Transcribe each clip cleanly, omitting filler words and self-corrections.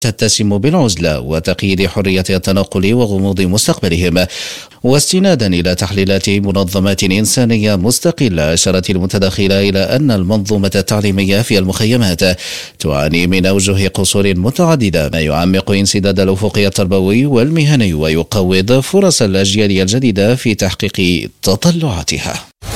تتسم بالعزلة وتقييد حرية التنقل وغموض مستقبلهم. واستنادا إلى تحليلات منظمات إنسانية مستقلة، أشارت المتداخلة إلى أن المنظومة التعليمية في المخيمات تعاني من أوجه قصور متعددة، ما يعمق انسداد الأفق التربوي والمهني ويقوض فرص الأجيال الجديدة في تحقيق تطلعاتها.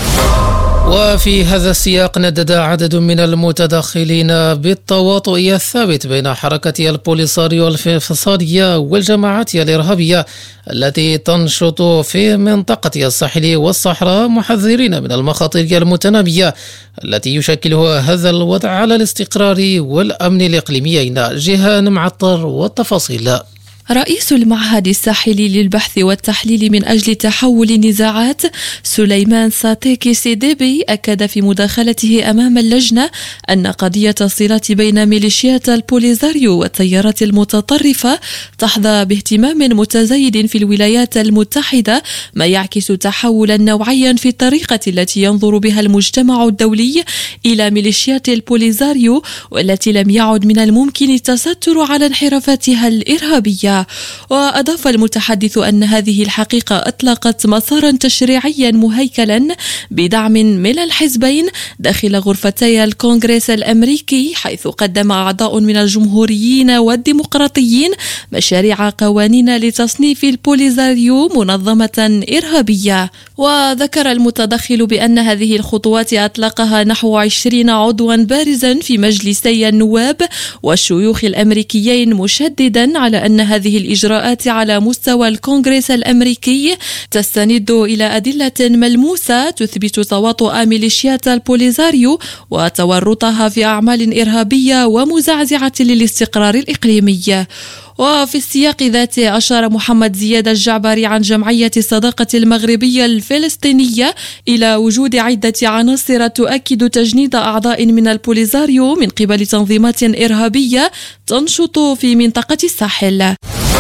وفي هذا السياق ندد عدد من المتداخلين بالتواطؤ الثابت بين حركة البوليساريو الانفصالية والجماعات الإرهابية التي تنشط في منطقة الساحل والصحراء، محذرين من المخاطر المتنامية التي يشكلها هذا الوضع على الاستقرار والأمن الإقليميين. جيهان معطر والتفاصيل. رئيس المعهد الساحلي للبحث والتحليل من أجل تحول النزاعات سليمان ساتيكي سيديبي أكد في مداخلته أمام اللجنة أن قضية الصلات بين ميليشيات البوليساريو والتيارات المتطرفة تحظى باهتمام متزايد في الولايات المتحدة، ما يعكس تحولا نوعيا في الطريقة التي ينظر بها المجتمع الدولي إلى ميليشيات البوليساريو، والتي لم يعد من الممكن التستر على انحرافاتها الإرهابية. وأضاف المتحدث أن هذه الحقيقة أطلقت مسارا تشريعيا مهيكلا بدعم من الحزبين داخل غرفتي الكونغرس الأمريكي، حيث قدم أعضاء من الجمهوريين والديمقراطيين مشاريع قوانين لتصنيف البوليساريو منظمة إرهابية. وذكر المتدخل بأن هذه الخطوات أطلقها نحو 20 عضوا بارزا في مجلسي النواب والشيوخ الأمريكيين، مشددا على أن هذه الإجراءات على مستوى الكونغرس الأمريكي تستند إلى أدلة ملموسة تثبت تواطؤ ميليشيات البوليساريو وتورطها في أعمال إرهابية ومزعزعة للاستقرار الإقليمي. وفي السياق ذاته أشار محمد زياد الجعبري عن جمعية الصداقة المغربية الفلسطينية إلى وجود عدة عناصر تؤكد تجنيد أعضاء من البوليساريو من قبل تنظيمات إرهابية تنشط في منطقة الساحل.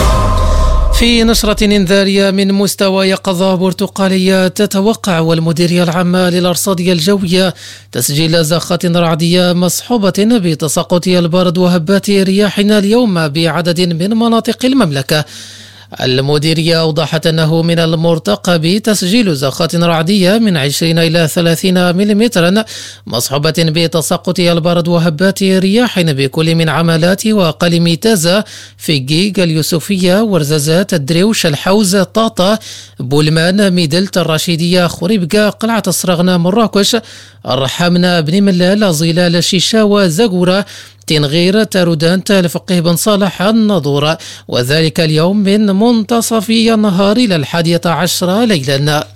في نشرة إنذارية من مستوى يقظة برتقالية، تتوقع والمديرية العامة للأرصاد الجوية تسجيل زخات رعدية مصحوبة بتساقط البرد وهبات رياح اليوم بعدد من مناطق المملكة. المديرية أوضحت أنه من المرتقب تسجيل زخات رعدية من 20 إلى 30 ملم مصحوبة بتساقط البرد وهبات رياح بكل من عمالات وقلم تازة، فيجيج، اليوسفية، ورزازات، الدريوش، الحوز، طاطا، بولمان، ميدلت، الرشيدية، خريبكا، قلعة الصرغنة، مراكش، الرحامنة، بن ملال، ظلال، شيشاوة، زغورة، تنغير، تارودان، الفقيه بن صالح، الناظور، وذلك اليوم من منتصف النهار إلى 11 ليلا.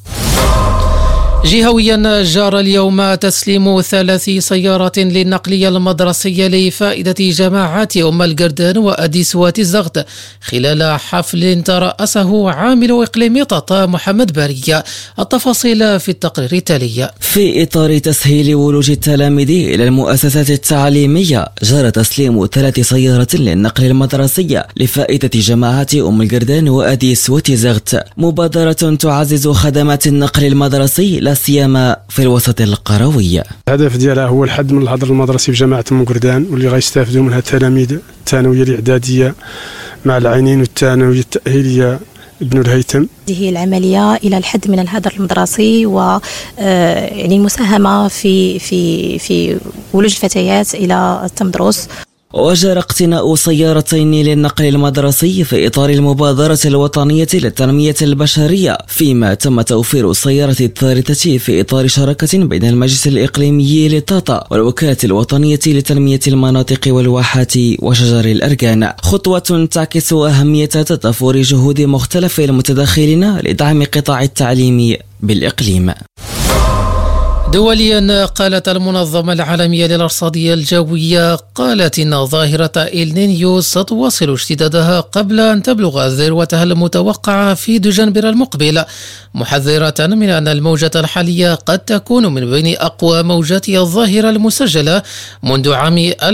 جهويا، جار اليوم تسليم 3 سيارات للنقل المدرسي لفائدة جماعات أم القردان وأديس وتزغت خلال حفل ترأسه عامل إقليم طاطا محمد بارية. التفاصيل في التقرير التالي. في إطار تسهيل ولوج التلاميذ إلى المؤسسات التعليمية، جرى تسليم 3 سيارات للنقل المدرسي لفائدة جماعات أم القردان وأديس وتزغت، مبادرة تعزز خدمات النقل المدرسي لا سيما في الوسط القروي. الهدف ديالها هو الحد من الحظر المدرسي في جامعة أم القردان، واللي غيستافدوا منها التلاميذ الثانوية الإعدادية مع العينين والثانوية التأهيلية ابن الهيثم. هذه العملية إلى الحد من الهدر المدرسي و يعني المساهمة في ولوج الفتيات إلى التمدرس. وجرى اقتناء سيارتين للنقل المدرسي في إطار المبادرة الوطنية للتنمية البشرية، فيما تم توفير السيارة الثالثة في إطار شراكة بين المجلس الإقليمي لطاطا والوكالة الوطنية لتنمية المناطق والواحات وشجر الأركان، خطوة تعكس أهمية تضافر جهود مختلف المتداخلين لدعم قطاع التعليم بالإقليم. دوليا، قالت المنظمة العالمية للأرصاد الجوية قالت إن ظاهرة إلنينيو ستواصل اشتدادها قبل أن تبلغ ذروتها المتوقعة في دجنبر المقبل، محذرة من أن الموجة الحالية قد تكون من بين أقوى موجات الظاهرة المسجلة منذ عام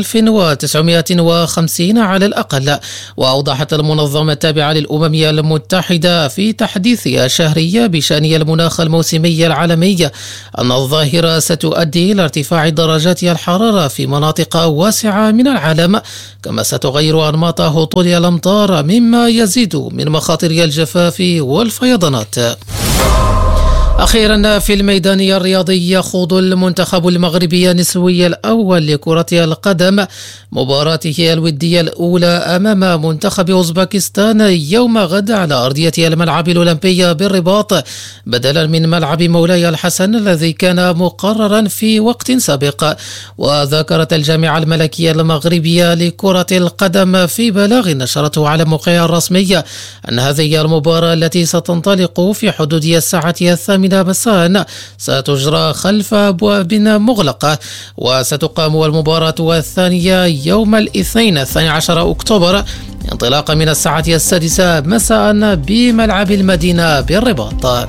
1950 على الأقل. وأوضحت المنظمة التابعة للأمم المتحدة في تحديثها الشهري بشأن المناخ الموسمي العالمي أن الظاهرة الظاهرة ستؤدي إلى ارتفاع درجات الحرارة في مناطق واسعة من العالم، كما ستغير أنماط هطول الأمطار مما يزيد من مخاطر الجفاف والفيضانات. أخيرا في الميدان الرياضي يخوض المنتخب المغربي النسوي الأول لكرة القدم مباراته الودية الأولى أمام منتخب أوزبكستان يوم غد على أرضية الملعب الأولمبي بالرباط، بدلا من ملعب مولاي الحسن الذي كان مقررا في وقت سابق. وذكرت الجامعة الملكية المغربية لكرة القدم في بلاغ نشرته على موقعها الرسمي أن هذه المباراة التي ستنطلق في حدود الساعة 8 مساء ستجرى خلف أبواب مغلقة، وستقام المباراة الثانية يوم الاثنين 12 أكتوبر انطلاقا من الساعة 6 مساء بملعب المدينة بالرباط.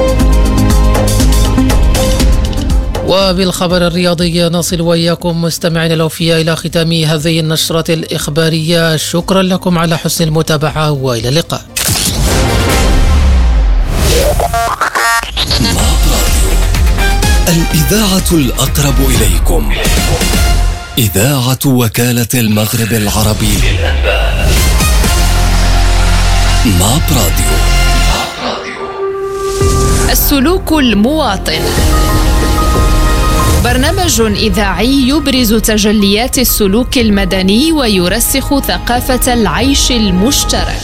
وبالخبر الرياضي نصل وإياكم مستمعينا الأوفياء إلى ختام هذه النشرة الإخبارية. شكرا لكم على حسن المتابعة وإلى اللقاء. الإذاعة الأقرب إليكم، إذاعة وكالة المغرب العربي للأنباء. ماب راديو. السلوك المواطن، برنامج إذاعي يبرز تجليات السلوك المدني ويرسخ ثقافة العيش المشترك.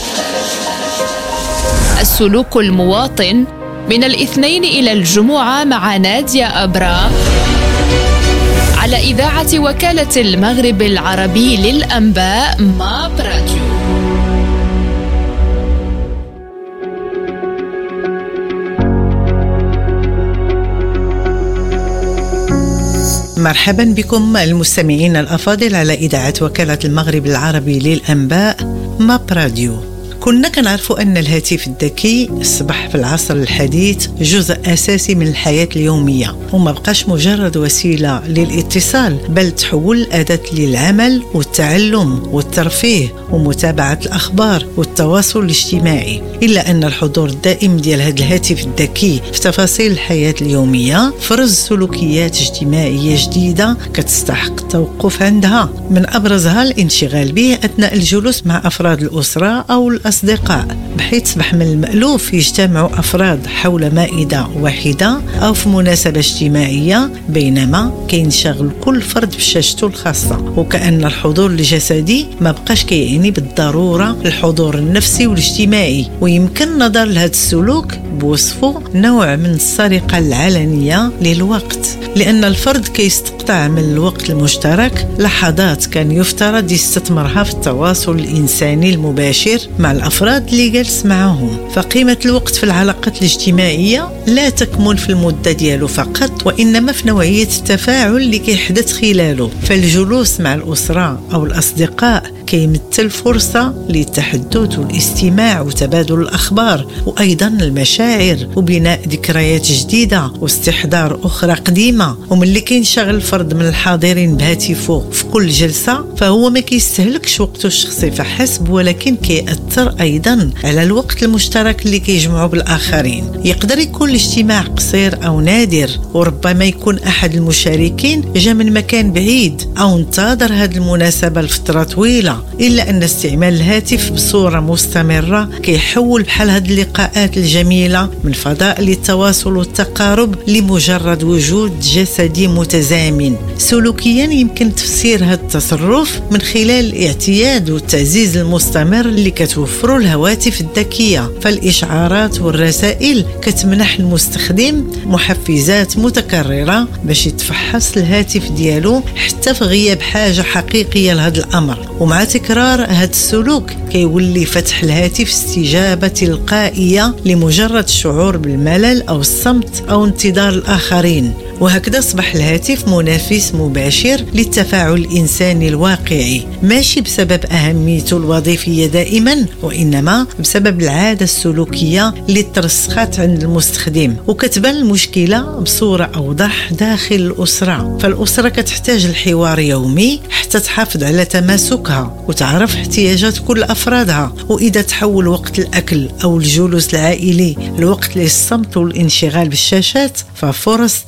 السلوك المواطن من الاثنين إلى الجمعة مع نادية أبرام على إذاعة وكالة المغرب العربي للأنباء ماب راديو. مرحبا بكم المستمعين الأفاضل على إذاعة وكالة المغرب العربي للأنباء ماب راديو. كنا كنعرفوا أن الهاتف الذكي أصبح في العصر الحديث جزء أساسي من الحياة اليومية، وما بقاش مجرد وسيلة للاتصال، بل تحول أداة للعمل والتعلم والترفيه ومتابعة الأخبار والتواصل الاجتماعي. إلا أن الحضور الدائم ديال هذا الهاتف الذكي في تفاصيل الحياة اليومية فرز سلوكيات اجتماعية جديدة كتستحق التوقف عندها، من أبرزها الانشغال به أثناء الجلوس مع أفراد الأسرة أو الأصدقاء، بحيث صبح من المألوف يجتمعوا أفراد حول مائدة واحدة أو في مناسبة اجتماعية، بينما كينشغل كل فرد بشاشته الخاصة، وكأن الحضور الجسدي ما بقاش كيعني بالضرورة الحضور النفسي والاجتماعي. ويمكن نظر لهذا السلوك بوصفه نوع من السرقة العلنية للوقت، لأن الفرد كيستقطع من الوقت المشترك لحظات كان يفترض يستثمرها في التواصل الإنساني المباشر مع الأفراد اللي جالس معهم. فقيمة الوقت في العلاقات الاجتماعية لا تكمن في المدة ديالو فقط، وإنما في نوعية التفاعل اللي كيحدث خلاله. فالجلوس مع الأسرة أو الأصدقاء كيمثل فرصة للتحدث والاستماع وتبادل الأخبار، وأيضا المشاعر وبناء ذكريات جديدة واستحضار أخرى قديمة. وملي كينشغل الفرد من الحاضرين بهاتفه في كل جلسة، فهو ما كيستهلكش وقته الشخصي فحسب، ولكن كيأثر أيضا على الوقت المشترك اللي كيجمعه بالآخرين. يقدر يكون الاجتماع قصير أو نادر، وربما يكون أحد المشاركين جاء من مكان بعيد أو انتظر هذه المناسبة لفترة طويلة. إلا أن استعمال الهاتف بصورة مستمرة كيحول بحال هذه اللقاءات الجميلة من فضاء للتواصل والتقارب لمجرد وجود جسدي متزامن. سلوكيا يمكن تفسير هذا التصرف من خلال الاعتياد والتعزيز المستمر اللي كتوفره الهواتف الذكية. فالإشعارات والرسائل كتمنح المستخدم محفزات متكررة باش يتفحص الهاتف ديالو حتى في غياب حاجة حقيقية لهذا الأمر. ومع تكرار هذا السلوك كيولي فتح الهاتف استجابة تلقائية لمجرد الشعور بالملل أو الصمت أو انتظار الآخرين. وهكذا أصبح الهاتف منافس مباشر للتفاعل الإنساني الواقعي، ماشي بسبب أهميته الوظيفية دائما، وإنما بسبب العادة السلوكية اللي ترسخت عند المستخدم. وكتبان المشكلة بصورة أوضح داخل الأسرة. فالأسرة كتحتاج الحوار يومي حتى تحافظ على تماسكها وتعرف احتياجات كل أفرادها. وإذا تحول وقت الأكل أو الجلوس العائلي لوقت للصمت والانشغال بالشاشات، ففرص التواصل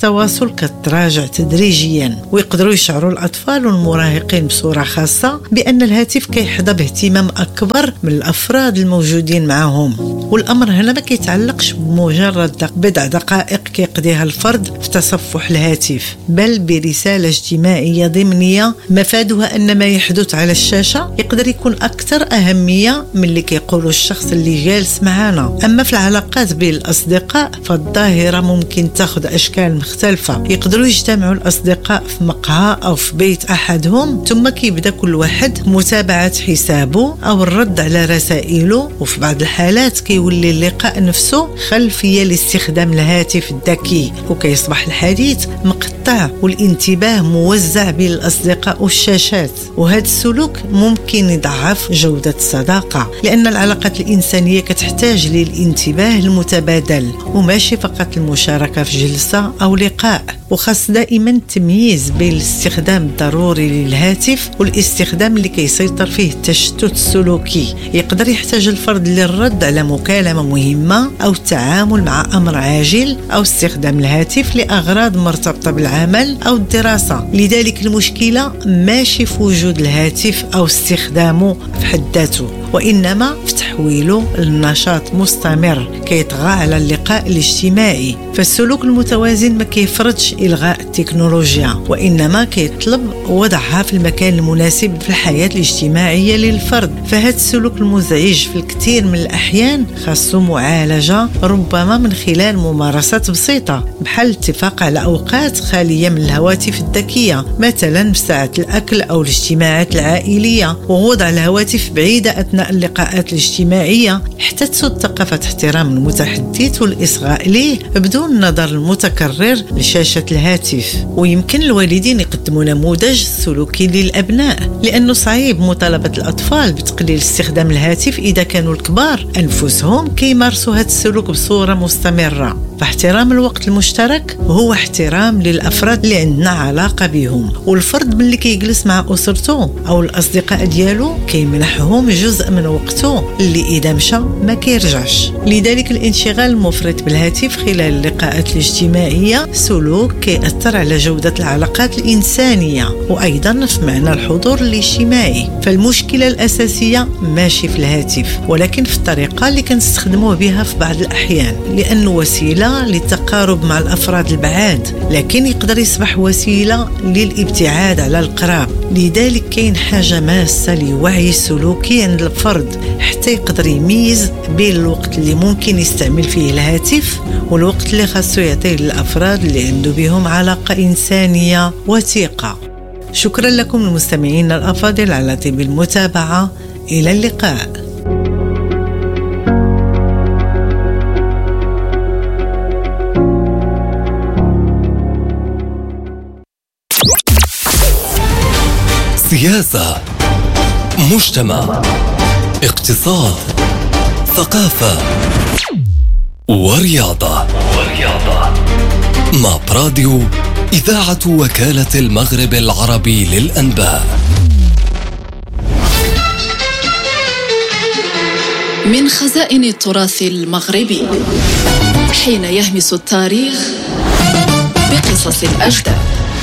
التواصل كتراجع تدريجيا، ويقدروا يشعروا الأطفال والمراهقين بصورة خاصة بأن الهاتف كيحظى باهتمام أكبر من الأفراد الموجودين معهم. والأمر هنا ما كيتعلقش بمجرد بضع دقائق كيقضيها الفرد في تصفح الهاتف، بل برسالة اجتماعية ضمنية مفادها أن ما يحدث على الشاشة يقدر يكون أكثر أهمية من اللي كيقوله الشخص اللي جالس معنا. أما في العلاقات بين الأصدقاء فالظاهرة ممكن تاخذ أشكال مختلفة. يقدروا يجتمعوا الأصدقاء في مقهى أو في بيت أحدهم، ثم كيبدأ كل واحد متابعة حسابه أو الرد على رسائله، وفي بعض الحالات كيولي اللقاء نفسه خلفية لاستخدام الهاتف الذكي، وكيصبح الحديث مقطع والانتباه موزع بين الأصدقاء والشاشات. وهذا السلوك ممكن يضعف جودة الصداقة، لأن العلاقات الإنسانية كتحتاج للانتباه المتبادل وماشي فقط المشاركة في جلسة أو لقاء. وخاص دائما تمييز بين الاستخدام الضروري للهاتف والاستخدام اللي كيسيطر فيه التشتت السلوكي. يقدر يحتاج الفرد للرد على مكالمة مهمة أو التعامل مع أمر عاجل أو استخدام الهاتف لأغراض مرتبطة بالعمل أو الدراسة. لذلك المشكلة ماشي في وجود الهاتف أو استخدامه في حد ذاته، وإنما في تحويله لنشاط مستمر كيطغى على اللقاء الاجتماعي. فالسلوك المتوازن ما كيفرضش إلغاء التكنولوجيا، وإنما كيطلب وضعها في المكان المناسب في الحياة الاجتماعية للفرد. فهذا السلوك المزعج في الكثير من الأحيان خاصه معالجة، ربما من خلال ممارسات بسيطة بحال الاتفاق على أوقات خالية من الهواتف الذكية، مثلا ساعة الأكل أو الاجتماعات العائلية، ووضع الهواتف بعيدة أثناء اللقاءات الاجتماعية حتى تسود ثقافة احترام المتحدث والإصغاء ليه بدون النظر المتكرر لشاشة الهاتف. ويمكن الوالدين يقدموا نموذج سلوكي للأبناء، لأنه صعيب مطالبة الأطفال بتقليل استخدام الهاتف إذا كانوا الكبار أنفسهم كيمارسوا هذا السلوك بصورة مستمرة. فاحترام الوقت المشترك هو احترام للأفراد اللي عندنا علاقة بهم، والفرد ملي كيجلس مع أسرته أو الأصدقاء ديالو كيمنحهم جزء من وقته اللي إذا مشى ما كيرجعش. لذلك الانشغال المفرط بالهاتف خلال اللقاءات الاجتماعية سلوك كيأثر على جودة العلاقات الإنسانية وأيضا في معنى الحضور الاجتماعي. فالمشكلة الأساسية ماشي في الهاتف، ولكن في الطريقة اللي كنستخدموه بها في بعض الأحيان، لأنه وسيلة للتقارب مع الأفراد البعاد، لكن يقدر يصبح وسيلة للابتعاد على القراب. لذلك كاين حاجة ماسة لوعي سلوكي عند الفرد حتى يقدر يميز بين الوقت اللي ممكن يستعمل فيه الهاتف والوقت اللي خاصو يعطيه للأفراد اللي عنده بهم علاقة إنسانية وثيقة. شكرا لكم المستمعين الأفاضل على طيب المتابعة. إلى اللقاء. سياسة، مجتمع، اقتصاد، ثقافة ورياضة. ماب راديو، إذاعة وكالة المغرب العربي للأنباء. من خزائن التراث المغربي، حين يهمس التاريخ بقصص الأجداد،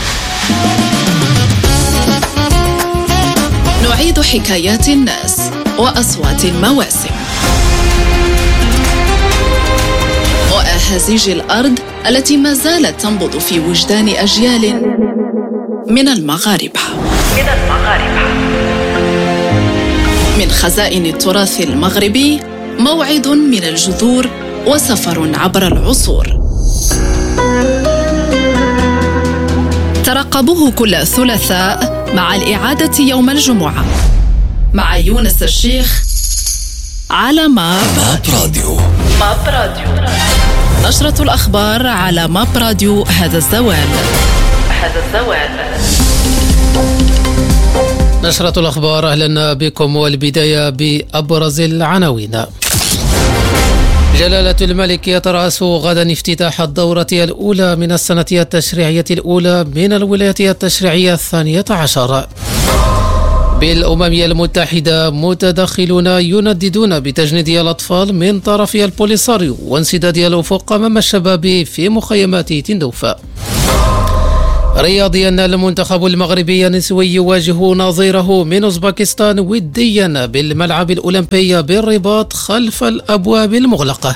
نعيد حكايات الناس وأصوات المواسم وأهازيج الأرض التي ما زالت تنبض في وجدان أجيال من المغاربة. من خزائن التراث المغربي، موعد من الجذور وسفر عبر العصور. ترقبوه كل ثلاثاء مع الإعادة يوم الجمعة مع يونس الشيخ على ماب راديو. نشرة الأخبار على ماب راديو. هذا الزوال. نشرة الأخبار، أهلا بكم، والبداية بأبرز العناوين. جلالة الملك يترأس غدا افتتاح الدورة الأولى من السنة التشريعية الأولى من الولاية التشريعية 12. بالأمم المتحدة، متدخلون ينددون بتجنيد الأطفال من طرف البوليساريو وانسداد الأفق أمام الشباب في مخيمات تندوفا. رياضيا، المنتخب المغربي النسوي يواجه نظيره من أوزبكستان وديا بالملعب الأولمبي بالرباط خلف الأبواب المغلقة.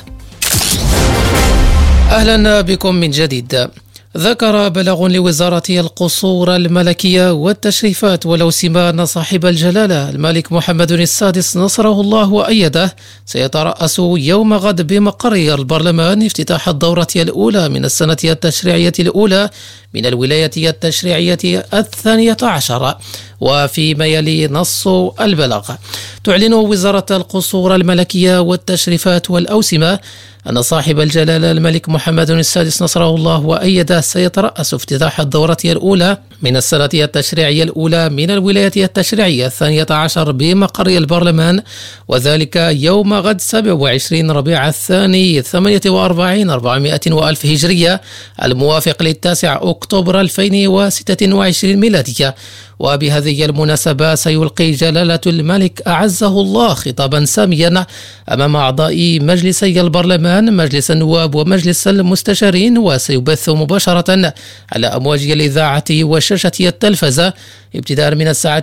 أهلا بكم من جديد. ذكر بلاغ لوزارة القصور الملكية والتشريفات والأوسمة أن صاحب الجلالة الملك محمد السادس نصره الله وأيده سيترأس يوم غد بمقر البرلمان افتتاح الدورة الأولى من السنة التشريعية الأولى من الولاية التشريعية 12. وفيما يلي نص البلاغ، تعلن وزارة القصور الملكية والتشريفات والأوسمة أن صاحب الجلالة الملك محمد السادس نصره الله وأيده سيترأس افتتاح الدورة الأولى من السنة التشريعية الأولى من الولاية التشريعية 12 بمقر البرلمان، وذلك يوم غد 27 ربيع الثاني 48 400 وألف هجرية الموافق ل9 أكتوبر 2026 ميلادية. وبهذه المناسبة سيلقي جلالة الملك أعزه الله خطابا ساميا أمام أعضاء مجلسي البرلمان مجلس النواب ومجلس المستشارين، وسيبث مباشرة على أمواج الإذاعة وشاشة التلفزة ابتداء من الساعة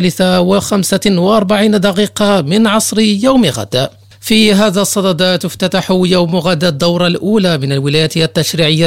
3:45 من عصر يوم غد. في هذا الصدد تفتتح يوم غد الدورة الأولى من الولاية التشريعية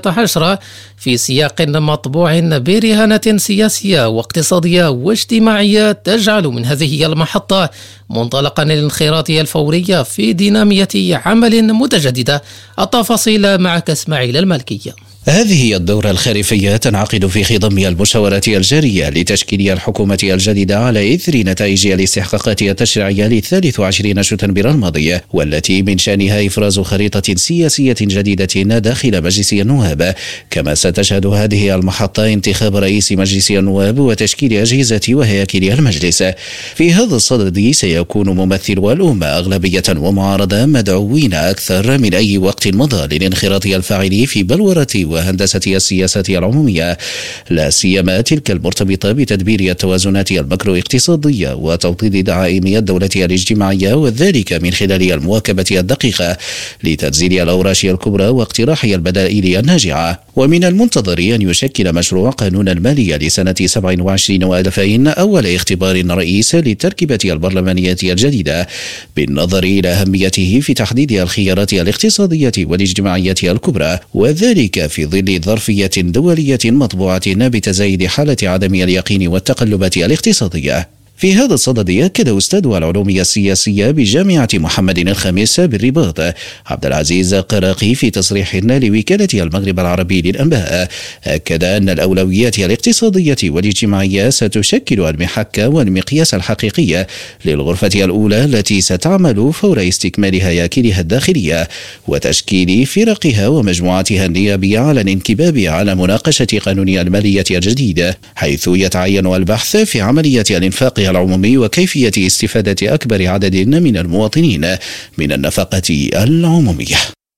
12 في سياق مطبوع برهانة سياسية واقتصادية واجتماعية تجعل من هذه المحطة منطلقا للانخراط الفوري في دينامية عمل متجددة. التفاصيل معك اسماعيل المالكية. هذه هي الدورة الخريفية تنعقد في خضم المشاورات الجارية لتشكيل الحكومة الجديدة على إثر نتائج الاستحقاقات التشريعية ل23 شتنبر الماضية، والتي من شأنها إفراز خريطة سياسية جديدة داخل مجلس النواب. كما ستشهد هذه المحطة انتخاب رئيس مجلس النواب وتشكيل أجهزة وهياكل المجلس. في هذا الصدد سيكون ممثلو الأمة أغلبية ومعارضة مدعوين أكثر من أي وقت مضى للانخراط الفاعل في بلورة وهندسة السياسات العمومية، لا سيما تلك المرتبطة بتدبير التوازنات المكرو اقتصادية وتوطيد دعائم الدولة الاجتماعية، وذلك من خلال المواكبة الدقيقة لتنزيل الأوراش الكبرى واقتراح البدائل الناجعة. ومن المنتظر أن يشكل مشروع قانون المالية لسنة 27 و2000 أول اختبار رئيس للتركيبة البرلمانية الجديدة، بالنظر إلى أهميته في تحديد الخيارات الاقتصادية والاجتماعية الكبرى، وذلك في ظل ظرفية دولية مطبوعة بتزايد حالة عدم اليقين والتقلبات الاقتصادية. في هذا الصدد أكد أستاذ العلوم السياسية بجامعة محمد الخامس بالرباط عبد العزيز قراقي في تصريح لوكالة المغرب العربي للأنباء، أكد أن الأولويات الاقتصادية والاجتماعية ستشكل المحك والمقياس الحقيقي للغرفة الأولى التي ستعمل فور استكمال هياكلها الداخلية وتشكيل فرقها ومجموعاتها النيابية على الانكباب على مناقشة قانون المالية الجديد، حيث يتعين البحث في عملية الإنفاق العمومي وكيفية استفادة أكبر عدد من المواطنين من النفقة العمومية.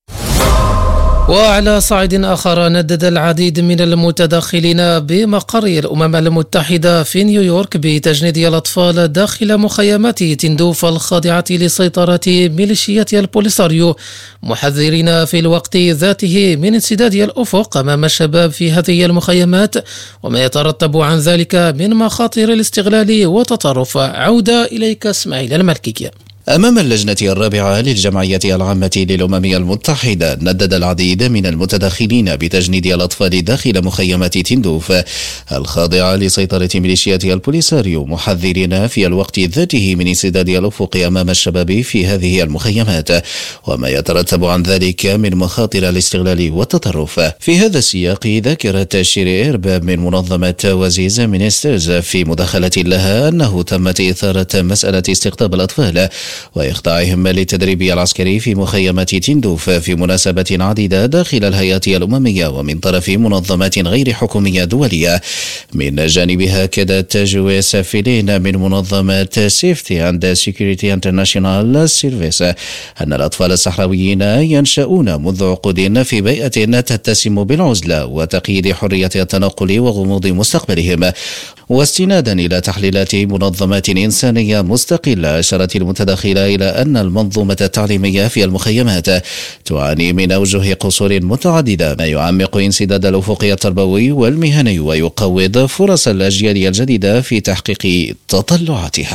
وعلى صعيد آخر، ندد العديد من المتداخلين بمقر الأمم المتحدة في نيويورك بتجنيد الأطفال داخل مخيمات تندوف الخاضعة لسيطرة ميليشيات البوليساريو، محذرين في الوقت ذاته من انسداد الأفق أمام الشباب في هذه المخيمات وما يترتب عن ذلك من مخاطر الاستغلال والتطرف. عودة إليك اسماعيل المالكية. أمام اللجنة الرابعة للجمعية العامة للأمم المتحدة، ندد العديد من المتداخلين بتجنيد الأطفال داخل مخيمات تندوف الخاضعة لسيطرة ميليشيات البوليساريو، محذرين في الوقت ذاته من انسداد الأفق أمام الشباب في هذه المخيمات وما يترتب عن ذلك من مخاطر الاستغلال والتطرف. في هذا السياق، ذكرت شيري إرباب من منظمة وزيز مينسترز في مداخلة لها أنه تمت إثارة مسألة استقطاب الأطفال وإخضاعهم للتدريب العسكري في مخيمات تندوف في مناسبات عديدة داخل الهيئات الأممية ومن طرف منظمات غير حكومية دولية. من جانبها أكدت جويس فيلين من منظمة سيفتي أند سيكوريتي انترناشونال سيرفيس أن الأطفال الصحراويين ينشأون منذ عقود في بيئة تتسم بالعزلة وتقييد حرية التنقل وغموض مستقبلهم، واستنادا إلى تحليلات منظمات إنسانية مستقلة أشارت المتداخلة إلى أن المنظومة التعليمية في المخيمات تعاني من أوجه قصور متعددة، ما يعمق انسداد الأفق التربوي والمهني ويقوض فرص الأجيال الجديدة في تحقيق تطلعاتها.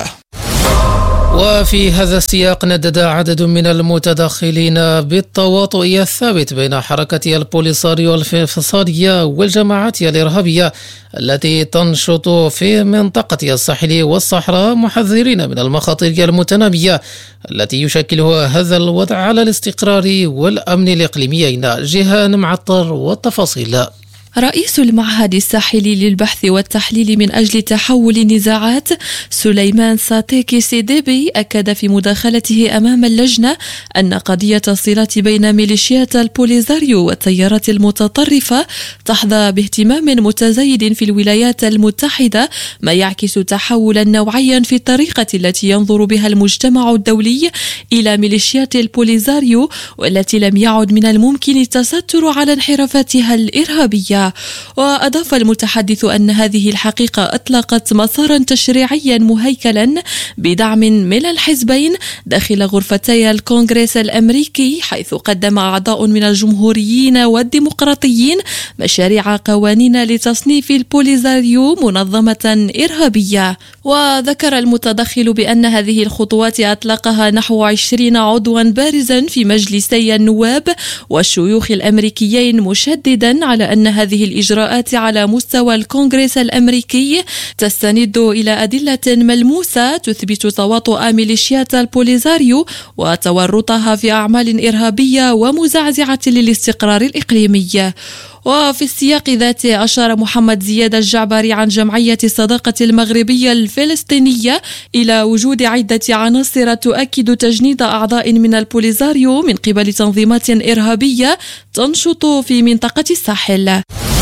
وفي هذا السياق ندد عدد من المتداخلين بالتواطؤ الثابت بين حركة البوليساريو الانفصالية والجماعات الإرهابية التي تنشط في منطقة الساحل والصحراء، محذرين من المخاطر المتنامية التي يشكلها هذا الوضع على الاستقرار والأمن الإقليميين. جيهان معطر والتفاصيل. رئيس المعهد الساحلي للبحث والتحليل من أجل تحول النزاعات سليمان ساتيكي سيديبي أكد في مداخلته أمام اللجنة أن قضية الصلات بين ميليشيات البوليساريو والتيارات المتطرفة تحظى باهتمام متزايد في الولايات المتحدة، ما يعكس تحولا نوعيا في الطريقة التي ينظر بها المجتمع الدولي إلى ميليشيات البوليساريو، والتي لم يعد من الممكن التستر على انحرافاتها الإرهابية. وأضاف المتحدث أن هذه الحقيقة أطلقت مسارا تشريعيا مهيكلا بدعم من الحزبين داخل غرفتي الكونغرس الأمريكي، حيث قدم أعضاء من الجمهوريين والديمقراطيين مشاريع قوانين لتصنيف البوليساريو منظمة إرهابية. وذكر المتدخل بأن هذه الخطوات أطلقها نحو 20 عضوا بارزا في مجلسي النواب والشيوخ الأمريكيين، مشددا على أن هذه الإجراءات على مستوى الكونغرس الأمريكي تستند إلى أدلة ملموسة تثبت تواطؤ ميليشيات البوليساريو وتورطها في أعمال إرهابية ومزعزعة للاستقرار الإقليمي. وفي السياق ذاته أشار محمد زياد الجعبري عن جمعية الصداقة المغربية الفلسطينية إلى وجود عدة عناصر تؤكد تجنيد أعضاء من البوليساريو من قبل تنظيمات إرهابية تنشط في منطقة الساحل.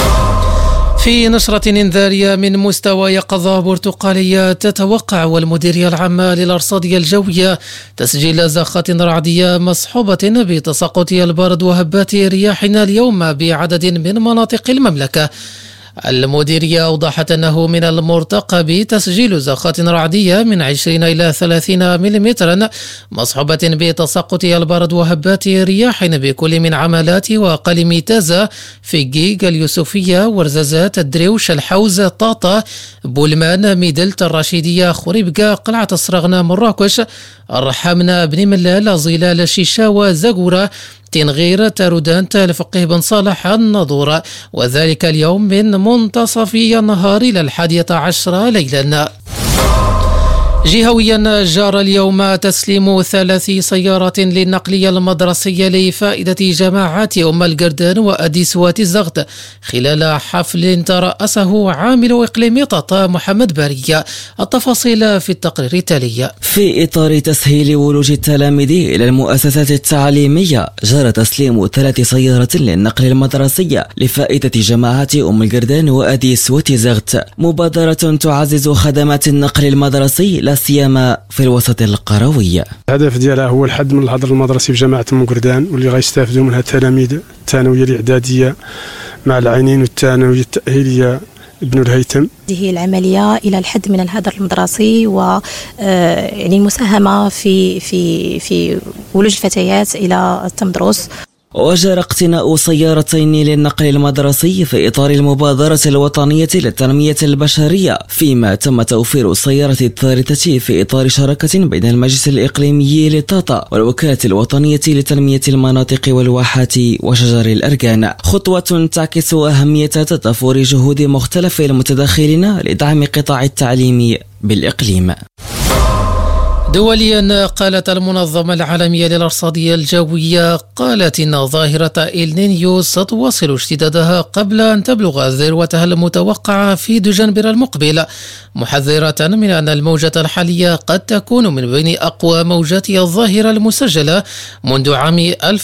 في نشرة إنذارية من مستوى يقظة برتقالية تتوقع والمديرية العامة للأرصاد الجوية تسجيل زخات رعدية مصحوبة بتساقط البرد وهبات رياح اليوم بعدد من مناطق المملكة. المديرية أوضحت أنه من المرتقب تسجيل زخات رعدية من 20 إلى 30 ملم مصحوبة بتساقط البرد وهبات رياح بكل من عمالات وقلم تازة، فيجيج، اليوسفية، ورزازات، الدريوش، الحوز، طاطا، بولمان، ميدلت، الرشيدية، خريبكا، قلعة الصرغنة، مراكش، الرحامنة، بن ملال، ظلال، شيشاوة، زغورة، تنغير، تارودانت، الفقيه بن صالح، النضور، وذلك اليوم من منتصف النهار إلى 11 ليلا. جهويا جار اليوم تسليم 3 سيارات للنقل المدرسي لفائدة جماعات أم القردان وأديس وتزغت خلال حفل ترأسه عامل إقليم طاطا محمد بارية. التفاصيل في التقرير التالي. في إطار تسهيل ولوج التلاميذ إلى المؤسسات التعليمية، جرى تسليم 3 سيارات للنقل المدرسي لفائدة جماعات أم القردان وأديس وتزغت، مبادرة تعزز خدمات النقل المدرسي لا سيما في الوسط القروي. الهدف ديالها هو الحد من الهدر المدرسي في جماعة أم قردان، واللي غيستافدوا منها التلاميذ الثانوية الإعدادية مع العينين والثانوية التأهيلية ابن الهيثم. هذه العملية إلى الحد من الهدر المدرسي و يعني المساهمة في ولوج الفتيات إلى التمدرس. وجرى اقتناء سيارتين للنقل المدرسي في إطار المبادرة الوطنية للتنمية البشرية، فيما تم توفير السيارة الثالثة في إطار شراكة بين المجلس الإقليمي لطاطا والوكالة الوطنية لتنمية المناطق والواحات وشجر الأركان، خطوة تعكس أهمية تضافر جهود مختلف المتداخلين لدعم قطاع التعليم بالإقليم. دوليا، قالت المنظمة العالمية للأرصاد الجوية قالت إن ظاهرة إل-نينيو ستواصل اشتدادها قبل أن تبلغ ذروتها المتوقعة في دجنبر المقبل، محذرة من أن الموجة الحالية قد تكون من بين أقوى موجات الظاهرة المسجلة منذ عام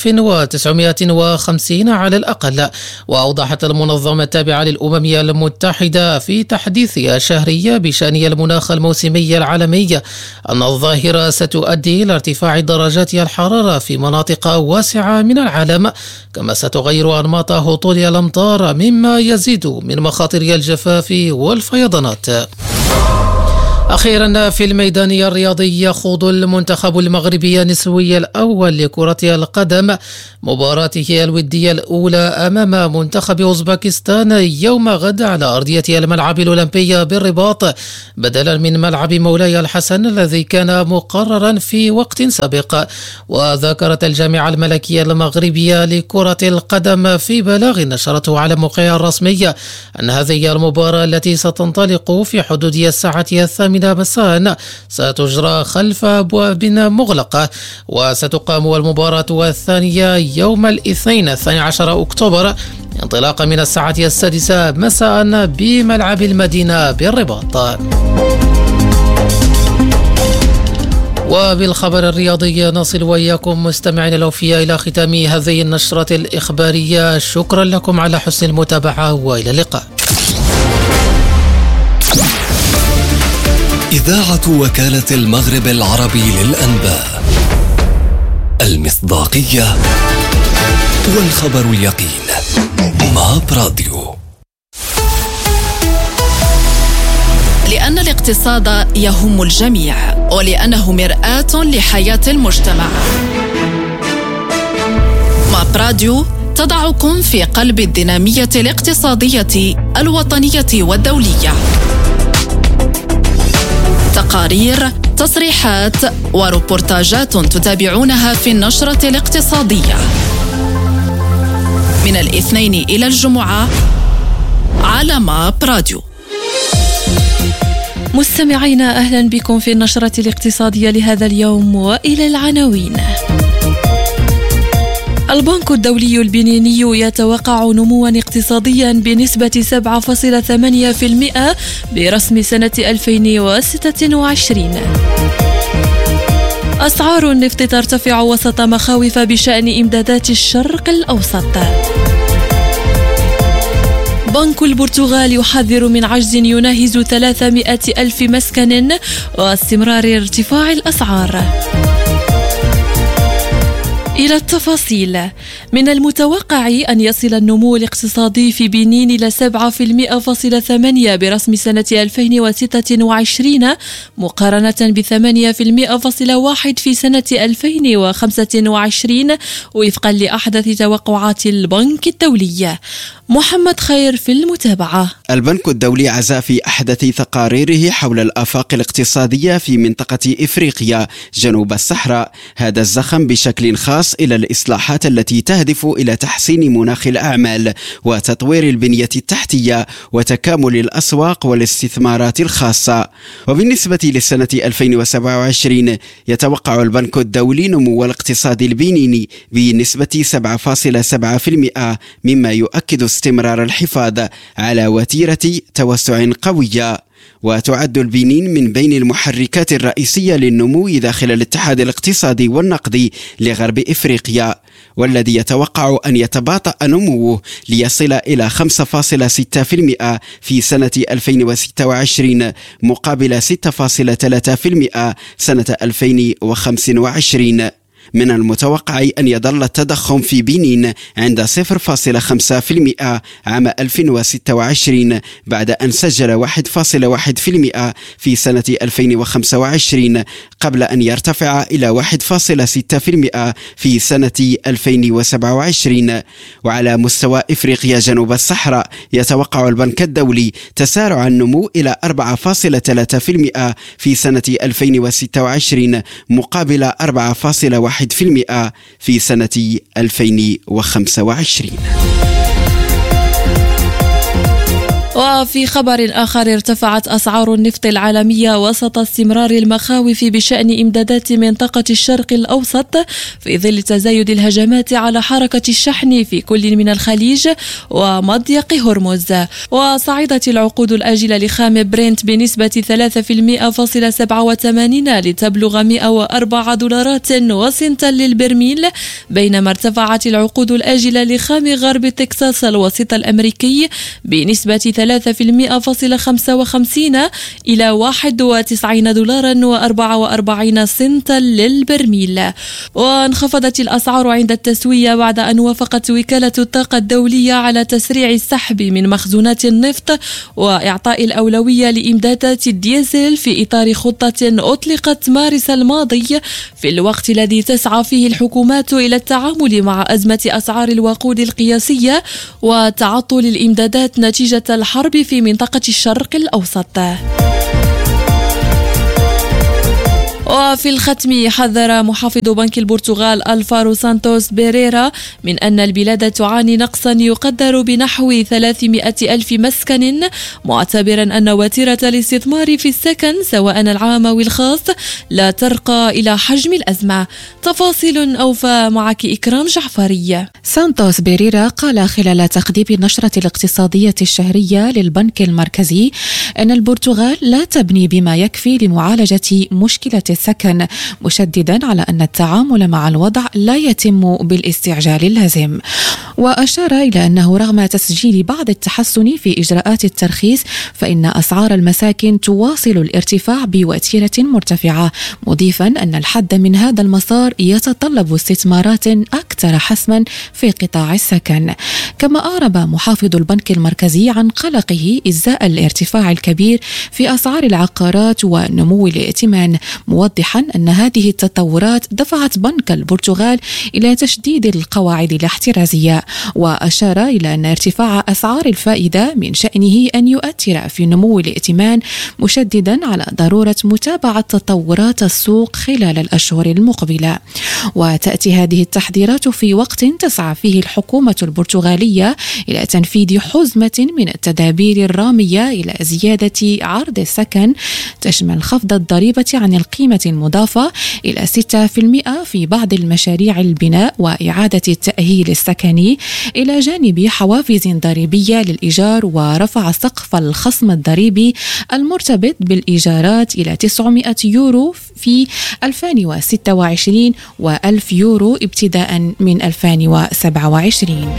1950 على الأقل. وأوضحت المنظمة التابعة للأمم المتحدة في تحديثها الشهري بشأن المناخ الموسمي العالمي أن الظاهرة ظاهرة ستؤدي إلى ارتفاع درجات الحرارة في مناطق واسعة من العالم، كما ستغير أنماط هطول الأمطار مما يزيد من مخاطر الجفاف والفيضانات. أخيرا في الميدان الرياضي يخوض المنتخب المغربي النسوي الأول لكرة القدم مباراته الودية الأولى أمام منتخب أوزبكستان يوم غد على أرضية الملعب الأولمبي بالرباط، بدلا من ملعب مولاي الحسن الذي كان مقررا في وقت سابق. وذكرت الجامعة الملكية المغربية لكرة القدم في بلاغ نشرته على موقعها الرسمي أن هذه المباراة التي ستنطلق في حدود الساعة 8 مساء ستجرى خلف أبواب مغلقة، وستقام المباراة الثانية يوم الاثنين 12 أكتوبر انطلاقا من الساعة 6 مساء بملعب المدينة بالرباط. وبالخبر الرياضي نصل وإياكم مستمعين الأوفياء إلى ختام هذه النشرة الإخبارية. شكرا لكم على حسن المتابعة وإلى اللقاء. إذاعة وكالة المغرب العربي للأنباء، المصداقية والخبر اليقين. ماب راديو. لأن الاقتصاد يهم الجميع، ولأنه مرآة لحياة المجتمع. ماب راديو تضعكم في قلب الدينامية الاقتصادية الوطنية والدولية. تقارير، تصريحات وروبورتاجات تتابعونها في النشرة الاقتصادية من الاثنين إلى الجمعة على ماب راديو. مستمعينا أهلا بكم في النشرة الاقتصادية لهذا اليوم، وإلى العناوين. البنك الدولي البنيني يتوقع نمواً اقتصادياً بنسبة 7.8% برسم سنة 2026. أسعار النفط ترتفع وسط مخاوف بشأن إمدادات الشرق الأوسط. بنك البرتغال يحذر من عجز يناهز 300,000 مسكن واستمرار ارتفاع الأسعار. إلى التفاصيل. من المتوقع أن يصل النمو الاقتصادي في بنين إلى 7.8% برسم سنة 2026 مقارنة ب8.1% في سنة 2025 وفقا لأحدث توقعات البنك الدولي. محمد خير في المتابعة. البنك الدولي عزا في أحدث تقاريره حول الآفاق الاقتصادية في منطقة إفريقيا جنوب الصحراء هذا الزخم بشكل خاص إلى الإصلاحات التي تهدف إلى تحسين مناخ الأعمال وتطوير البنية التحتية وتكامل الأسواق والاستثمارات الخاصة. وبالنسبة للسنة 2027 يتوقع البنك الدولي نمو الاقتصاد البنيني بنسبة 7.7% مما يؤكد استمرار الحفاظ على وتيرة توسع قوية. وتعد البنين من بين المحركات الرئيسية للنمو داخل الاتحاد الاقتصادي والنقدي لغرب إفريقيا، والذي يتوقع أن يتباطأ نموه ليصل إلى 5.6% في سنة 2026 مقابل 6.3% سنة 2025. من المتوقع أن يظل التضخم في بنين عند 0.5% عام 2026 بعد أن سجل 1.1% في سنة 2025 قبل أن يرتفع إلى 1.6% في سنة 2027. وعلى مستوى إفريقيا جنوب الصحراء يتوقع البنك الدولي تسارع النمو إلى 4.3% في سنة 2026 مقابل 4.1% في سنة 2025. وفي خبر آخر ارتفعت أسعار النفط العالمية وسط استمرار المخاوف بشأن إمدادات منطقة الشرق الأوسط في ظل تزايد الهجمات على حركة الشحن في كل من الخليج ومضيق هرمز. وصعدت العقود الآجلة لخام برنت بنسبة 3.87 لتبلغ $104.01 للبرميل، بينما ارتفعت العقود الآجلة لخام غرب تكساس الوسيط الأمريكي بنسبة $3.55 إلى $91.44 للبرميل. وانخفضت الأسعار عند التسوية بعد أن وافقت وكالة الطاقة الدولية على تسريع السحب من مخزونات النفط وإعطاء الأولوية لإمدادات الديزل في إطار خطة أطلقت مارس الماضي، في الوقت الذي تسعى فيه الحكومات إلى التعامل مع أزمة أسعار الوقود القياسية وتعطل الإمدادات نتيجة الحرب في منطقة الشرق الأوسط. وفي الختم، حذر محافظ بنك البرتغال ألفارو سانتوس بيريرا من أن البلاد تعاني نقصا يقدر بنحو 300,000 مسكن، معتبرا أن وتيرة الاستثمار في السكن سواء العام أو الخاص لا ترقى إلى حجم الأزمة. تفاصيل أوفى معك إكرام جعفري. سانتوس بيريرا قال خلال تقديم النشرة الاقتصادية الشهرية للبنك المركزي أن البرتغال لا تبني بما يكفي لمعالجة مشكلة السكن، مشددا على أن التعامل مع الوضع لا يتم بالاستعجال اللازم. وأشار إلى أنه رغم تسجيل بعض التحسن في إجراءات الترخيص فإن أسعار المساكن تواصل الارتفاع بوتيرة مرتفعة، مضيفا أن الحد من هذا المسار يتطلب استثمارات أكثر حسما في قطاع السكن. كما أعرب محافظ البنك المركزي عن قلقه إزاء الارتفاع الكبير في أسعار العقارات ونمو الائتمان، موضحا أن هذه التطورات دفعت بنك البرتغال إلى تشديد القواعد الاحترازية. وأشار إلى أن ارتفاع أسعار الفائدة من شأنه أن يؤثر في نمو الائتمان، مشددا على ضرورة متابعة تطورات السوق خلال الأشهر المقبلة. وتأتي هذه التحذيرات في وقت تسعى فيه الحكومة البرتغالية إلى تنفيذ حزمة من التدابير الرامية إلى زيادة عرض السكن، تشمل خفض الضريبة عن القيمة المضافة إلى 6% في بعض المشاريع البناء وإعادة التأهيل السكني، إلى جانب حوافز ضريبية للإيجار، ورفع سقف الخصم الضريبي المرتبط بالإيجارات إلى 900 يورو في 2026 و1000 يورو ابتداء من 2027.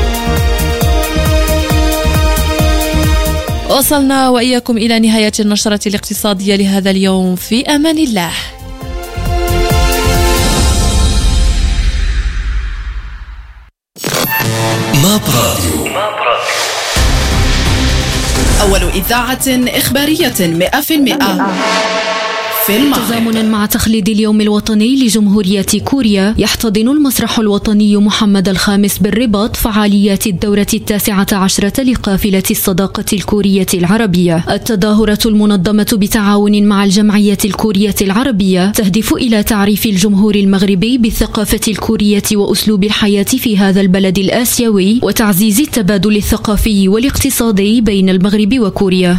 وصلنا وإياكم إلى نهاية النشرة الاقتصادية لهذا اليوم، في أمان الله. ماب راديو، أول إذاعة إخبارية 100% في المغرب. تزامنا مع تخليد اليوم الوطني لجمهورية كوريا، يحتضن المسرح الوطني محمد الخامس بالرباط فعاليات الدورة 19 لقافلة الصداقة الكورية العربية. التظاهرة المنظمة بتعاون مع الجمعية الكورية العربية تهدف إلى تعريف الجمهور المغربي بالثقافة الكورية وأسلوب الحياة في هذا البلد الآسيوي، وتعزيز التبادل الثقافي والاقتصادي بين المغرب وكوريا.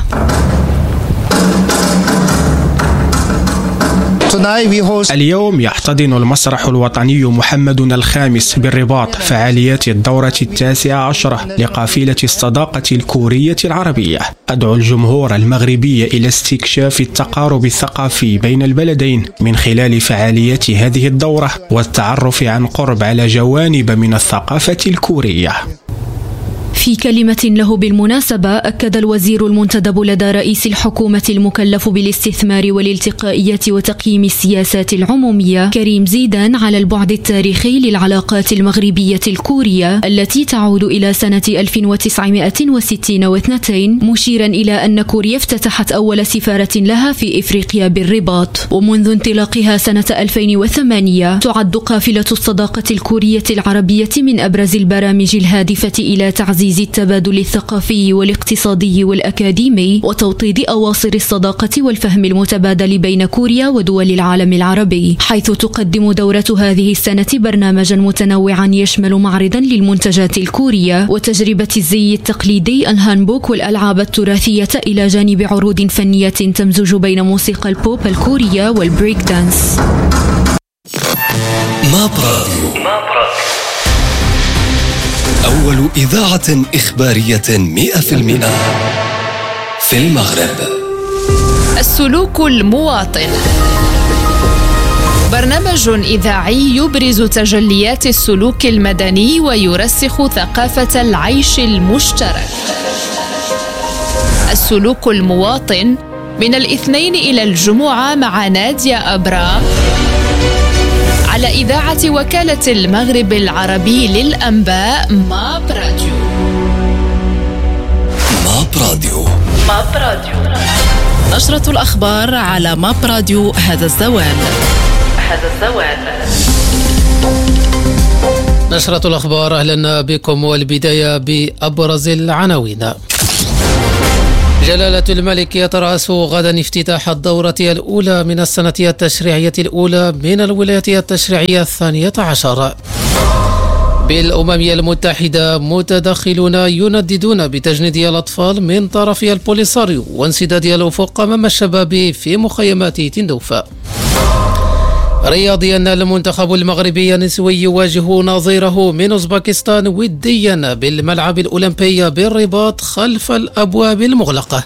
اليوم يحتضن المسرح الوطني محمد الخامس بالرباط فعاليات الدورة 19 لقافلة الصداقة الكورية العربية. أدعو الجمهور المغربي إلى استكشاف التقارب الثقافي بين البلدين من خلال فعاليات هذه الدورة والتعرف عن قرب على جوانب من الثقافة الكورية. في كلمة له بالمناسبة، أكد الوزير المنتدب لدى رئيس الحكومة المكلف بالاستثمار والالتقائية وتقييم السياسات العمومية كريم زيدان على البعد التاريخي للعلاقات المغربية الكورية التي تعود إلى سنة 1962، مشيرا إلى أن كوريا افتتحت أول سفارة لها في إفريقيا بالرباط. ومنذ انطلاقها سنة 2008 تعد قافلة الصداقة الكورية العربية من أبرز البرامج الهادفة إلى تعزيز التبادل الثقافي والاقتصادي والأكاديمي وتوطيد أواصر الصداقة والفهم المتبادل بين كوريا ودول العالم العربي، حيث تقدم دورة هذه السنة برنامجا متنوعا يشمل معرضا للمنتجات الكورية وتجربة الزي التقليدي، الهانبوك والألعاب التراثية، إلى جانب عروض فنية تمزج بين موسيقى البوب الكورية والبريك دانس. ماب راديو، أول إذاعة إخبارية 100% في المغرب. السلوك المواطن، برنامج إذاعي يبرز تجليات السلوك المدني ويرسخ ثقافة العيش المشترك. السلوك المواطن من الاثنين إلى الجمعة مع نادية أبرا على إذاعة وكالة المغرب العربي للأنباء ماب راديو. ماب راديو. ماب راديو. نشرة الأخبار على ماب راديو. هذا الزوال. نشرة الأخبار، أهلا بكم، والبداية بأبرز العناوين. جلالة الملك يترأس غدا افتتاح الدورة الأولى من السنة التشريعية الأولى من الولاية التشريعية 12. بالأمم المتحدة متدخلون ينددون بتجنيد الأطفال من طرف البوليساريو وانسداد الأفق أمام الشباب في مخيمات تندوفا. رياضيا، المنتخب المغربي النسوي يواجه نظيره من أوزبكستان وديا بالملعب الأولمبي بالرباط خلف الأبواب المغلقة.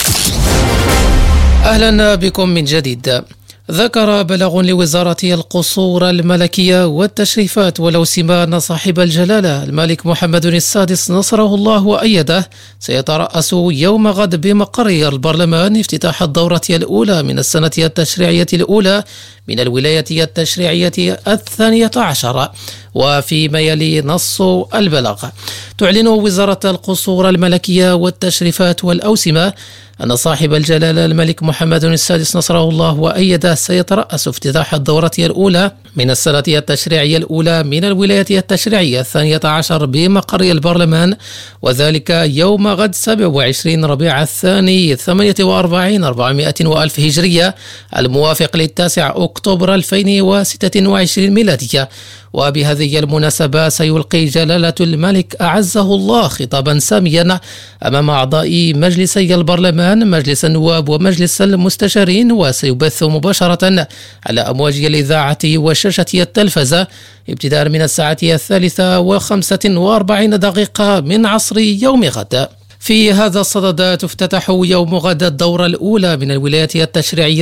أهلا بكم من جديد. ذكر بلاغ لوزارة القصور الملكية والتشريفات والأوسمة أن صاحب الجلالة الملك محمد السادس نصره الله وأيده سيترأس يوم غد بمقر البرلمان افتتاح الدورة الأولى من السنة التشريعية الأولى من الولاية التشريعية 12. وفيما يلي نص البلاغ، تعلن وزارة القصور الملكية والتشريفات والأوسمة أن صاحب الجلالة الملك محمد السادس نصره الله وأيده سيترأس افتتاح الدورة الأولى من السنة التشريعية الأولى من الولاية التشريعية 12 بمقر البرلمان، وذلك يوم غد 27 ربيع الثاني 48 400 وألف هجرية الموافق ل9 أكتوبر 2026 ميلادية. وبهذه المناسبة سيلقي جلالة الملك أعزه الله خطابا ساميا أمام أعضاء مجلسي البرلمان، مجلس النواب ومجلس المستشارين، وسيبث مباشرة على أمواج الإذاعة وشاشة التلفزة ابتداء من الساعة 3:45 من عصر يوم غد. في هذا الصدد تفتتح يوم غد الدورة الأولى من الولاية التشريعية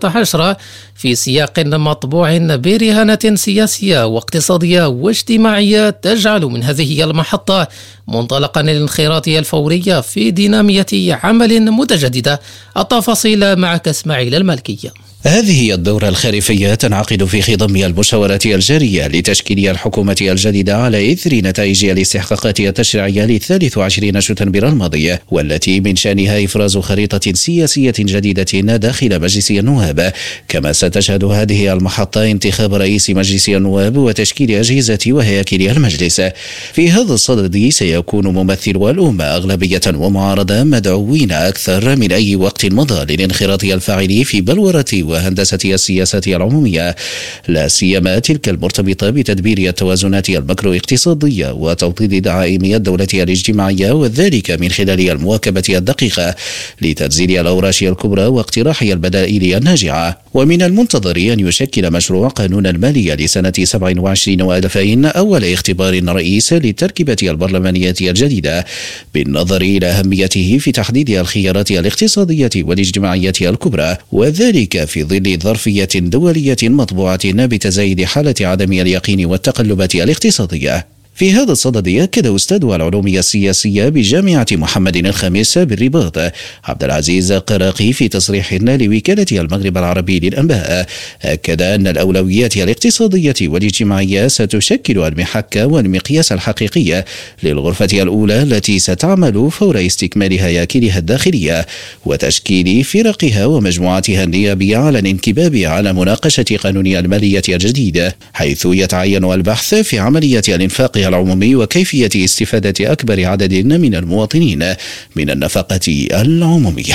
12 في سياق مطبوع برهانة سياسية واقتصادية واجتماعية تجعل من هذه المحطة منطلقا للانخراط الفوري في دينامية عمل متجددة. التفاصيل معك اسماعيل المالكية. هذه هي الدورة الخريفية تنعقد في خضم المشاورات الجارية لتشكيل الحكومة الجديدة على إثر نتائج الاستحقاقات التشريعية ل23 شتنبر الماضية، والتي من شأنها إفراز خريطة سياسية جديدة داخل مجلس النواب. كما ستشهد هذه المحطة انتخاب رئيس مجلس النواب وتشكيل أجهزة وهياكل المجلس. في هذا الصدد سيكون ممثلو الأمة أغلبية ومعارضة مدعوين أكثر من أي وقت مضى للانخراط الفاعل في بلورة وهندسة السياسات العمومية، لا سيما تلك المرتبطة بتدبير التوازنات الماكرو اقتصادية وتوطيد دعائم الدولة الاجتماعية، وذلك من خلال المواكبة الدقيقة لتنزيل الأوراش الكبرى واقتراح البدائل الناجعة. ومن المنتظر أن يشكل مشروع قانون المالية لسنة 27 و2000 أول اختبار رئيس للتركيبة البرلمانية الجديدة، بالنظر إلى أهميته في تحديد الخيارات الاقتصادية والاجتماعية الكبرى، وذلك في ظل ظرفية دولية مطبوعة بتزايد حالة عدم اليقين والتقلبات الاقتصادية. في هذا الصدد أكد أستاذ العلوم السياسية بجامعة محمد الخامس بالرباط عبد العزيز قراقي في تصريح لوكالة المغرب العربي للأنباء، أكد أن الأولويات الاقتصادية والاجتماعية ستشكل المحك والمقياس الحقيقي للغرفة الأولى التي ستعمل فور استكمال هياكلها الداخلية وتشكيل فرقها ومجموعاتها النيابية على الانكباب على مناقشة قانون المالية الجديد، حيث يتعين البحث في عملية الإنفاق العمومي وكيفية استفادة أكبر عدد من المواطنين من النفقة العمومية.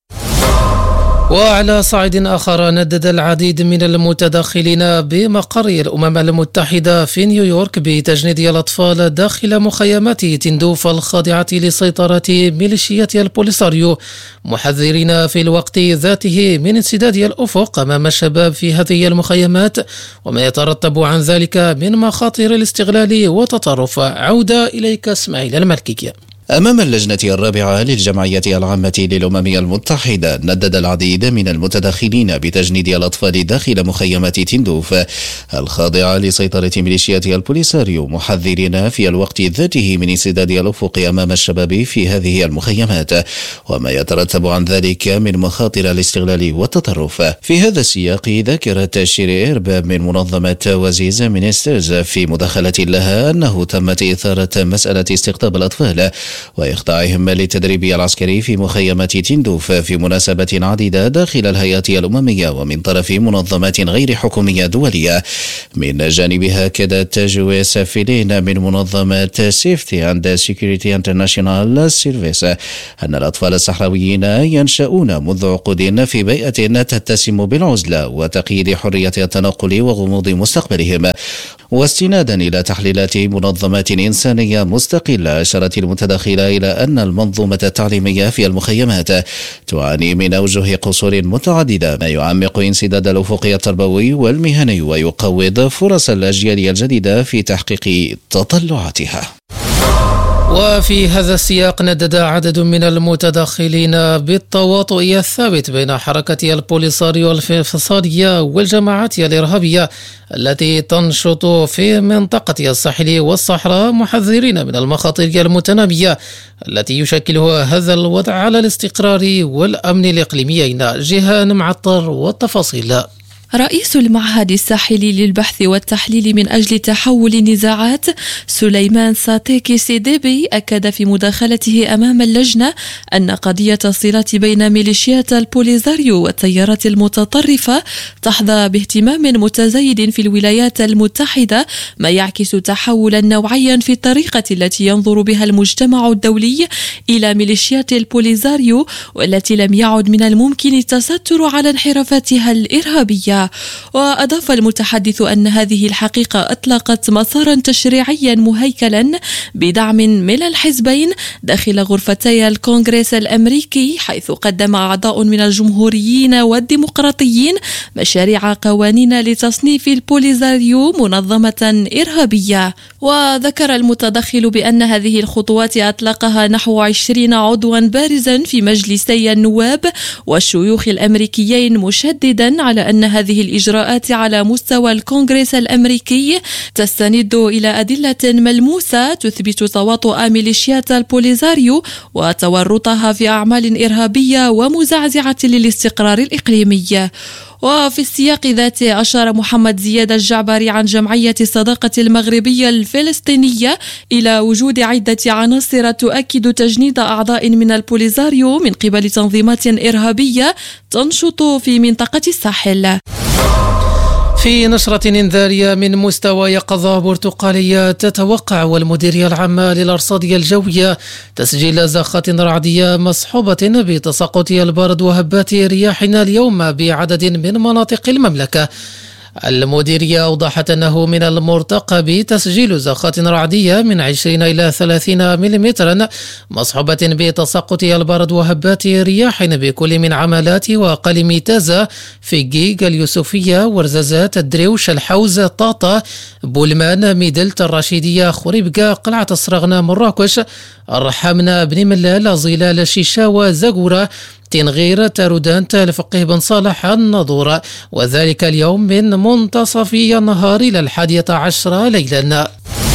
وعلى صعيد آخر، ندد العديد من المتداخلين بمقر الأمم المتحدة في نيويورك بتجنيد الأطفال داخل مخيمات تندوف الخاضعة لسيطرة ميليشيات البوليساريو، محذرين في الوقت ذاته من انسداد الأفق أمام الشباب في هذه المخيمات وما يترتب عن ذلك من مخاطر الاستغلال والتطرف. عودة إليك اسماعيل المالكية. أمام اللجنة الرابعة للجمعية العامة للأمم المتحدة ندد العديد من المتدخلين بتجنيد الأطفال داخل مخيمات تندوف الخاضعة لسيطرة ميليشيات البوليساريو، محذرين في الوقت ذاته من انسداد الأفق أمام الشباب في هذه المخيمات وما يترتب عن ذلك من مخاطر الاستغلال والتطرف. في هذا السياق ذكرت شيري إرباب من منظمة وزيز مينسترز في مداخلة لها أنه تمت إثارة مسألة استقطاب الأطفال وإخضاعهم للتدريب العسكري في مخيمات تندوف في مناسبات عديدة داخل الهيئات الأممية ومن طرف منظمات غير حكومية دولية. من جانبها أكدت جويس فيلين من منظمة سيفتي أند سيكوريتي انترناشونال سيرفيس أن الأطفال الصحراويين ينشأون منذ عقود في بيئة تتسم بالعزلة وتقييد حرية التنقل وغموض مستقبلهم. واستنادا إلى تحليلات منظمات إنسانية مستقلة، أشارت المتداخلة إلى أن المنظومة التعليمية في المخيمات تعاني من أوجه قصور متعددة، ما يعمق انسداد الأفق التربوي والمهني ويقوض فرص الأجيال الجديدة في تحقيق تطلعاتها. وفي هذا السياق ندد عدد من المتدخلين بالتواطؤ الثابت بين حركة البوليساريو الانفصالية والجماعات الإرهابية التي تنشط في منطقة الساحل والصحراء، محذرين من المخاطر المتنامية التي يشكلها هذا الوضع على الاستقرار والأمن الإقليميين. جيهان معطر والتفاصيل. رئيس المعهد الساحلي للبحث والتحليل من أجل تحول النزاعات سليمان ساتيكي سيديبي أكد في مداخلته أمام اللجنة أن قضية الصلات بين ميليشيات البوليساريو والتيارات المتطرفة تحظى باهتمام متزايد في الولايات المتحدة، ما يعكس تحولا نوعيا في الطريقة التي ينظر بها المجتمع الدولي إلى ميليشيات البوليساريو، والتي لم يعد من الممكن التستر على انحرافاتها الإرهابية. وأضاف المتحدث أن هذه الحقيقة أطلقت مسارا تشريعيا مهيكلا بدعم من الحزبين داخل غرفتي الكونغرس الأمريكي، حيث قدم أعضاء من الجمهوريين والديمقراطيين مشاريع قوانين لتصنيف البوليساريو منظمة إرهابية. وذكر المتدخل بأن هذه الخطوات أطلقها نحو 20 عضوا بارزا في مجلسي النواب والشيوخ الأمريكيين، مشددا على أن هذه الإجراءات على مستوى الكونغرس الأمريكي تستند إلى أدلة ملموسة تثبت تواطؤ ميليشيات البوليساريو وتورطها في أعمال إرهابية ومزعزعة للاستقرار الإقليمي. وفي السياق ذاته أشار محمد زياد الجعبري عن جمعية الصداقة المغربية الفلسطينية إلى وجود عدة عناصر تؤكد تجنيد أعضاء من البوليساريو من قبل تنظيمات إرهابية تنشط في منطقة الساحل. في نشرة إنذارية من مستوى يقظة برتقالية تتوقع والمديرية العامة للأرصاد الجوية تسجيل زخات رعدية مصحوبة بتساقط البرد وهبات رياح اليوم بعدد من مناطق المملكة. المديرية أوضحت أنه من المرتقب تسجيل زخات رعدية من 20 إلى 30 ملم مصحوبة بتساقط البرد وهبات رياح بكل من عمالات وقلم تازة، فيجيج، اليوسفية، ورزازات، الدريوش، الحوز، طاطا، بولمان، ميدلت، الرشيدية، خريبكا، قلعة الصرغنة، مراكش، الرحمنة، بن ملال، ظلال، شيشاوة، زغورة، تنغير، تارودانت، الفقيه بن صالح، النضور، وذلك اليوم من منتصف النهار إلى 11 ليلا.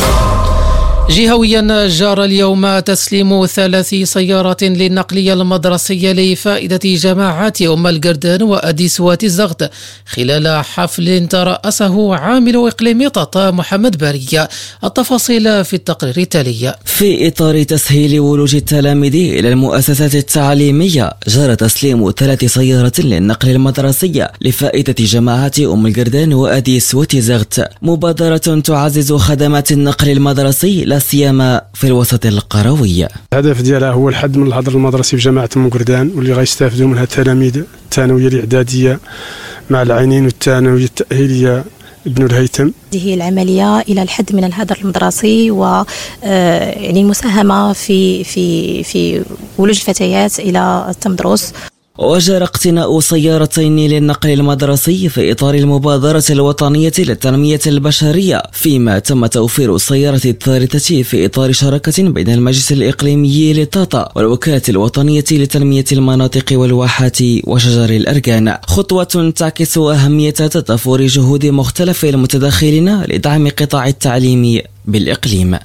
جهويا جار اليوم تسليم 3 سيارات للنقل المدرسي لفائدة جماعات أم القردان وأديس واتزغت خلال حفل ترأسه عامل إقليم طاطا محمد بارية. التفاصيل في التقرير التالي. في إطار تسهيل ولوج التلاميذ إلى المؤسسات التعليمية، جرى تسليم 3 سيارات للنقل المدرسي لفائدة جماعات أم القردان وأديس واتزغت، مبادرة تعزز خدمات النقل المدرسي لا سيما في الوسط القروي. الهدف ديالها هو الحد من الهدر المدرسي في جماعة أم قردان، واللي غيستافدوا منها التلاميذ الثانوية الإعدادية مع العينين والثانوية التأهيلية ابن الهيثم. هذه العملية إلى الحد من الهدر المدرسي و يعني المساهمة في ولوج الفتيات إلى التمدرس. وجرى اقتناء سيارتين للنقل المدرسي في إطار المبادرة الوطنية للتنمية البشرية، فيما تم توفير السيارة الثالثة في إطار شراكة بين المجلس الإقليمي لطاطا والوكالة الوطنية لتنمية المناطق والواحات وشجر الأركان، خطوة تعكس أهمية تضافر جهود مختلف المتداخلين لدعم قطاع التعليم بالإقليم.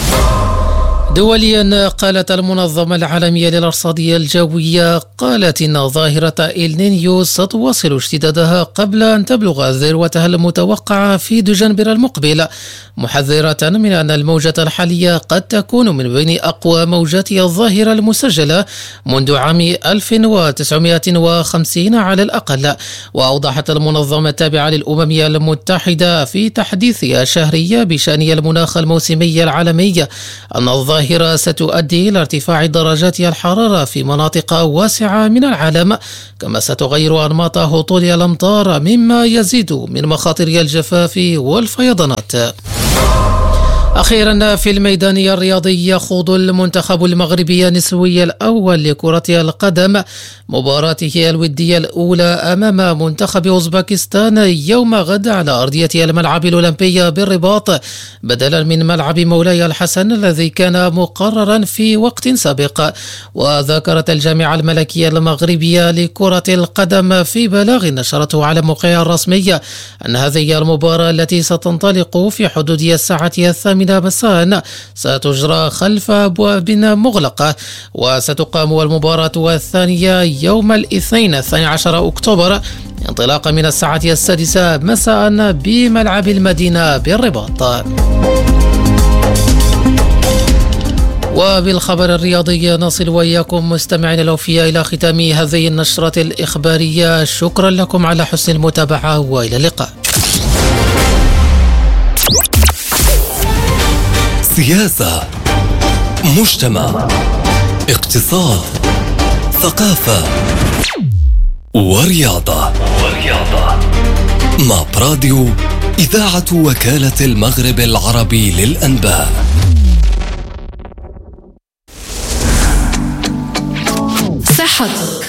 دوليا، قالت المنظمة العالمية للأرصادية الجوية إن ظاهرة إل-نينيو ستواصل اشتدادها قبل أن تبلغ ذروتها المتوقعة في دجنبر المقبل، محذرة من أن الموجة الحالية قد تكون من بين أقوى موجات الظاهرة المسجلة منذ عام 1950 على الأقل. وأوضحت المنظمة التابعة للأمم المتحدة في تحديثها الشهري بشأن المناخ الموسمي العالمي أن الظاهرة ستؤدي إلى ارتفاع درجات الحرارة في مناطق واسعة من العالم، كما ستغير أنماط هطول الأمطار مما يزيد من مخاطر الجفاف والفيضانات. أخيرا، في الميدان الرياضي يخوض المنتخب المغربي النسوي الأول لكرة القدم مباراته الودية الأولى أمام منتخب أوزبكستان يوم غد على أرضية الملعب الأولمبي بالرباط، بدلا من ملعب مولاي الحسن الذي كان مقررا في وقت سابق. وذكرت الجامعة الملكية المغربية لكرة القدم في بلاغ نشرته على موقعها الرسمي أن هذه المباراة التي ستنطلق في حدود الساعة 8 مساء ستجرى خلف أبواب مغلقة، وستقام المباراة الثانية يوم الاثنين 12 أكتوبر انطلاقا من الساعة 6 مساء بملعب المدينة بالرباط. وبالخبر الرياضي نصل وإياكم مستمعين الأوفياء إلى ختام هذه النشرة الإخبارية. شكرا لكم على حسن المتابعة وإلى اللقاء. سياسة، مجتمع، اقتصاد، ثقافة ورياضة. مع براديو إذاعة وكالة المغرب العربي للأنباء. صحتك،